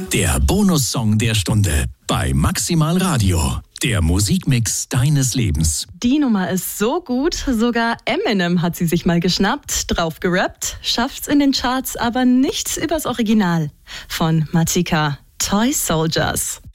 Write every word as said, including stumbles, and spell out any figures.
Der Bonussong der Stunde bei Maximal Radio. Der Musikmix deines Lebens. Die Nummer ist so gut, sogar Eminem hat sie sich mal geschnappt, drauf gerappt, schafft's in den Charts, aber nichts übers Original. Von Matika, Toy Soldiers.